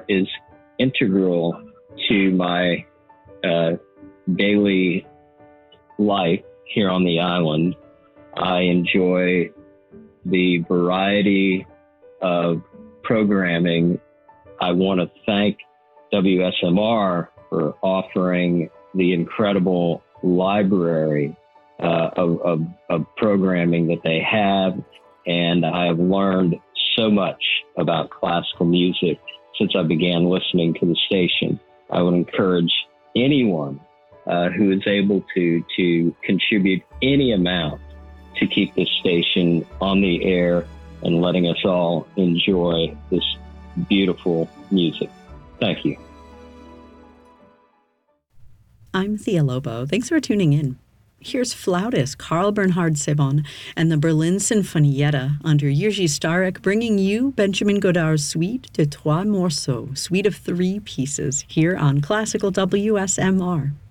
is integral to my daily life here on the island. I enjoy the variety of programming. I want to thank WSMR for offering the incredible library of programming that they have. And I have learned so much about classical music since I began listening to the station. I would encourage anyone who is able to contribute any amount to keep this station on the air and letting us all enjoy this beautiful music. Thank you. I'm Thea Lobo. Thanks for tuning in. Here's flautist Karl Bernhard Sebon and the Berlin Sinfonietta under Jiří Starek bringing you Benjamin Godard's Suite de Trois Morceaux, Suite of Three Pieces, here on Classical WSMR.